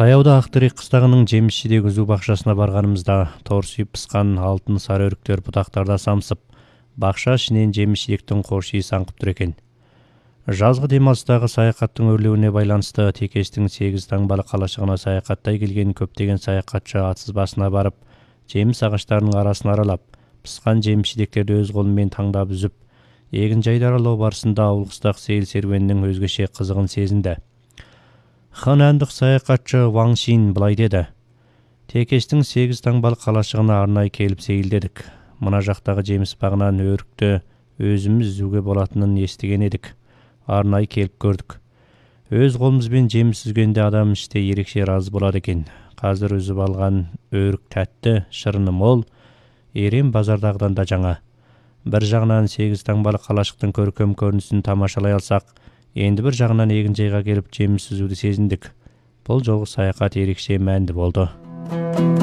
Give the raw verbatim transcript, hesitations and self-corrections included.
Таяуда Ақтырек қыстағының жеміс-жидек үзу бақшасына барғанымызда торсүйіп пысқан алтын сары өріктер бұтақтарда самсып, бақша ішінен жеміс-жидектің қорши саңқып тұр екен. Жазғы демалыстағы саяхаттың өрлеуіне байланысты Текестің сегіз таңбалы қалашығына саяхаттай келген көптеген саяхатшы атсыз басына барып, жеміс ағаштарының арасын аралап, пысқан жеміс-жидектерді өз қолымен таңдап үзіп, егінжайды аралау барысында ауыл-қыстақ сейіл серуенінің өзгеше қызығын сезінді. Ханандық саяхатшы Ваң Шин былай деді: Текестің сегіз таңбалы қалашығына арнайы келіп сейілдедік. Мына жақтағы жеміс бағынан өрікті өзіміз үзуге болатынын естіген едік. Арнайы келіп көрдік. Өз қолымызбен жеміс үзгенде адам іште ерекше разы болады екен. Қазір үзіп алған өрік тәтті, шырыны мол, ерен базардағыдан да жаңа. Бір жағынан сегіз таңбалы қалашықтың көркем көрінісін тамашалай алсақ, енді бір жағынан егінжайға келіп жеміс үзуді сезіндік. Бұл жолғы саяхат ерекше мәнді болды.